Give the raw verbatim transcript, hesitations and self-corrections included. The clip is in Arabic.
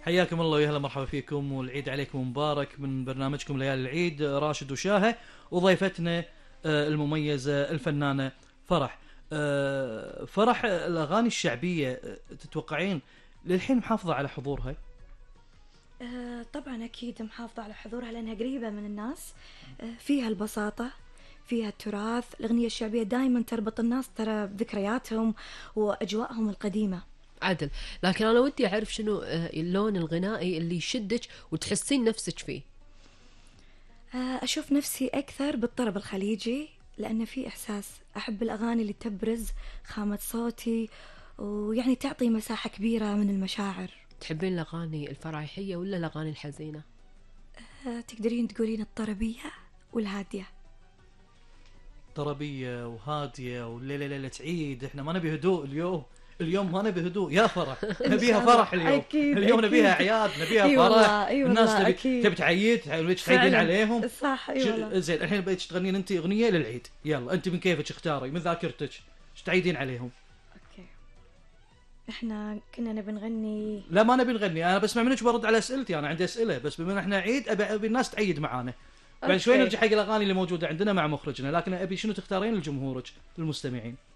حياكم الله ويا هلا مرحبا فيكم، والعيد عليكم مبارك من برنامجكم ليالي العيد. راشد وشاهة وضيفتنا المميزة الفنانة فرح. فرح، الأغاني الشعبية تتوقعين للحين محافظة على حضورها؟ أه طبعا أكيد محافظة على حضورها لأنها قريبة من الناس، أه فيها البساطة، فيها التراث. الأغنية الشعبية دائما تربط الناس ترى بذكرياتهم وأجواءهم القديمة. عدل، لكن أنا ودي أعرف شنو اللون الغنائي اللي يشدك وتحسين نفسك فيه؟ أشوف نفسي أكثر بالطرب الخليجي لأن فيه إحساس. أحب الأغاني اللي تبرز خامة صوتي ويعني تعطي مساحة كبيرة من المشاعر. تحبين الأغاني الفرايحية ولا الأغاني الحزينة؟ تقدرين تقولين الطربية والهادية. طربية وهادية والليلة ليلة عيد، احنا ما نبي هدوء اليوم. اليوم ما نبي هدوء يا فرح، نبيها فرح اليوم. أكيد اليوم أكيد. نبيها اعياد، نبيها أي فرح. والله أي والله الناس تبي أكيد. تبي تعيد، تبي تعيدين عليهم. صح اي والله. زين الحين بقيت تغنين انت اغنيه للعيد، يلا انت من كيفك اختاري من ذاكرتك ايش تعيدين عليهم. اوكي احنا كنا نبي نغني. لا ما نبي نغني، انا بسمع منك برد على اسئلتي، انا عندي اسئله بس بما ان احنا عيد ابي, أبي الناس تعيد معانا. بعد شوي نرجع حق الاغاني اللي موجوده عندنا مع مخرجنا، لكن ابي شنو تختارين لجمهورك للمستمعين؟